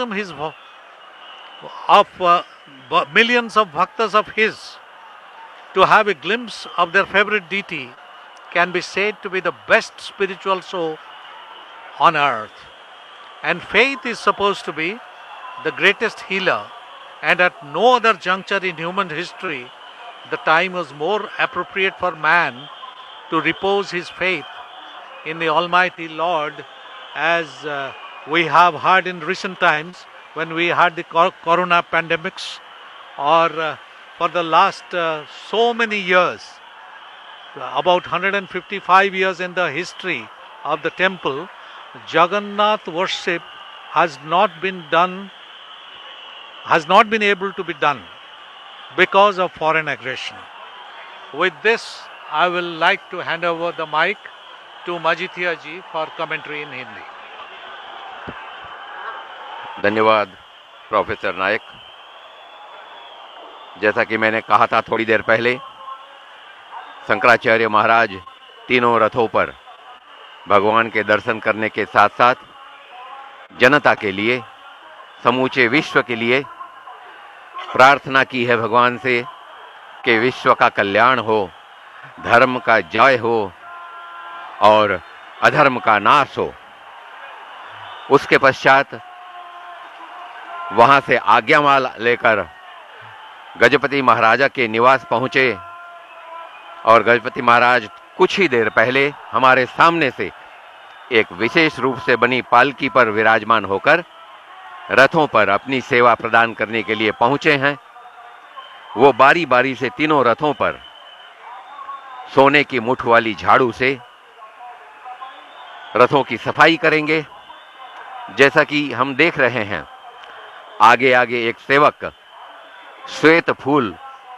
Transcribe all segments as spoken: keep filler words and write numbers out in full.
enthusiasm his vo- of uh, b- millions of bhaktas of his to have a glimpse of their favorite deity can be said to be the best spiritual show on earth. And faith is supposed to be the greatest healer, and at no other juncture in human history the time was more appropriate for man to repose his faith in the Almighty Lord, as uh, we have heard in recent times when we had the cor- corona pandemics, or uh, for the last uh, so many years, about one hundred fifty-five years in the history of the temple, Jagannath worship has not been done, has not been able to be done because of foreign aggression. With this, I will like to hand over the mic to Majithia ji for commentary in Hindi. धन्यवाद professor नायक। जैसा कि मैंने कहा था थोड़ी देर पहले, शंकराचार्य महाराज तीनों रथों पर भगवान के दर्शन करने के साथ साथ जनता के लिए, समूचे विश्व के लिए प्रार्थना की है भगवान से कि विश्व का कल्याण हो, धर्म का जय हो और अधर्म का नाश हो। उसके पश्चात वहां से आज्ञामाल लेकर गजपति महाराजा के निवास पहुंचे और गजपति महाराज कुछ ही देर पहले हमारे सामने से एक विशेष रूप से बनी पालकी पर विराजमान होकर रथों पर अपनी सेवा प्रदान करने के लिए पहुंचे हैं। वो बारी बारी से तीनों रथों पर सोने की मुठ वाली झाड़ू से रथों की सफाई करेंगे। जैसा कि हम देख रहे हैं, आगे आगे एक सेवक श्वेत फूल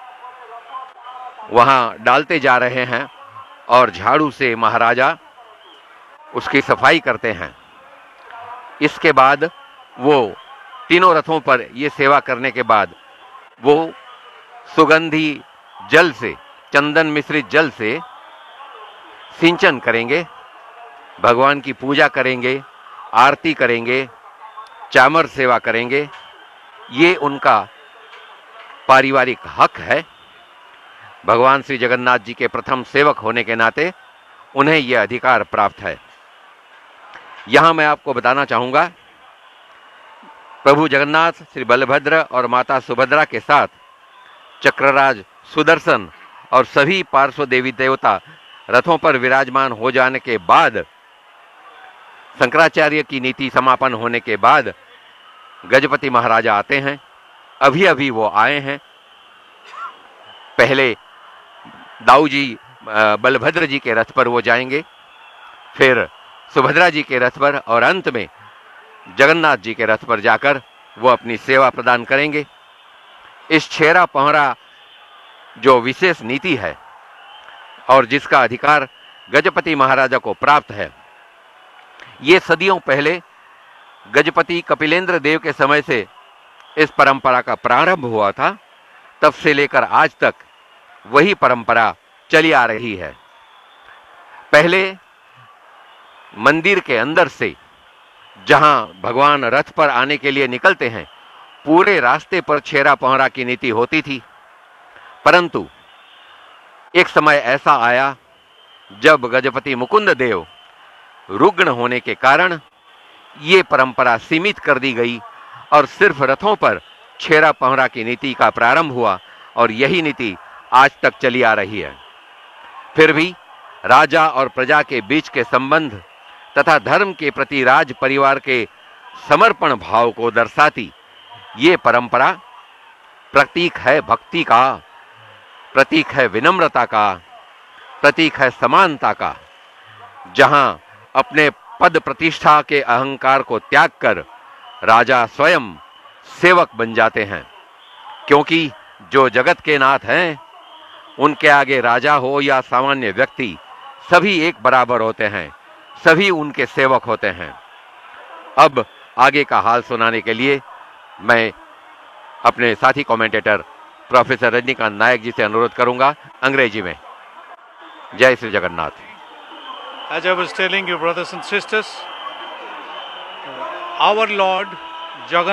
वहां डालते जा रहे हैं और झाड़ू से महाराजा उसकी सफाई करते हैं। इसके बाद वो तीनों रथों पर ये सेवा करने के बाद वो सुगंधी जल से, चंदन मिश्रित जल से सिंचन करेंगे, भगवान की पूजा करेंगे, आरती करेंगे, चामर सेवा करेंगे। ये उनका पारिवारिक हक है। भगवान श्री जगन्नाथ जी के प्रथम सेवक होने के नाते उन्हें यह अधिकार प्राप्त है। यहां मैं आपको बताना चाहूंगा, प्रभु जगन्नाथ श्री बलभद्र और माता सुभद्रा के साथ चक्रराज सुदर्शन और सभी पार्श्व देवी देवता रथों पर विराजमान हो जाने के बाद, शंकराचार्य की नीति समापन होने के बाद गजपति महाराजा आते हैं। अभी अभी वो आए हैं। पहले दाऊ जी बलभद्र जी के रथ पर वो जाएंगे, फिर सुभद्रा जी के रथ पर और अंत में जगन्नाथ जी के रथ पर जाकर वो अपनी सेवा प्रदान करेंगे। इस छेरा पहरा जो विशेष नीति है और जिसका अधिकार गजपति महाराजा को प्राप्त है, ये सदियों पहले गजपति कपिलेंद्र देव के समय से इस परंपरा का प्रारंभ हुआ था। तब से लेकर आज तक वही परंपरा चली आ रही है। पहले मंदिर के अंदर से, जहां भगवान रथ पर आने के लिए निकलते हैं, पूरे रास्ते पर छेरा पहरा की नीति होती थी। परंतु एक समय ऐसा आया जब गजपति मुकुंद देव रुग्ण होने के कारण ये परंपरा सीमित कर दी गई और सिर्फ रथों पर छेरा पहरा की नीति का प्रारंभ हुआ और यही नीति आज तक चली आ रही है। फिर भी राजा और प्रजा के बीच के संबंध तथा धर्म के प्रति राज परिवार के समर्पण भाव को दर्शाती ये परंपरा प्रतीक है भक्ति का, प्रतीक है विनम्रता का, प्रतीक है समानता का। जहां अपने पद प्रतिष्ठा के अहंकार को त्याग कर राजा स्वयं सेवक बन जाते हैं, क्योंकि जो जगत के नाथ हैं उनके आगे राजा हो या सामान्य व्यक्ति, सभी एक बराबर होते हैं, सभी उनके सेवक होते हैं। अब आगे का हाल सुनाने के लिए मैं अपने साथी कमेंटेटर प्रोफेसर रजनीकांत नायक जी से अनुरोध करूंगा अंग्रेजी में। जय Shri Jagannath. As I was telling you, brothers and sisters, our Lord Jagannath